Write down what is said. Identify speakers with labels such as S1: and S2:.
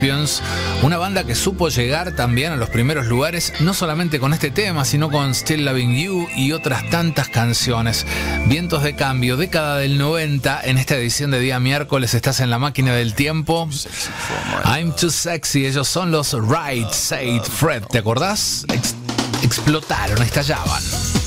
S1: Una banda que supo llegar también a los primeros lugares, no solamente con este tema, sino con Still Loving You y otras tantas canciones. Vientos de cambio, década del 90, en esta edición de día miércoles estás en la máquina del tiempo. I'm Too Sexy, ellos son los Right Said Fred, ¿te acordás? Explotaron, estallaban.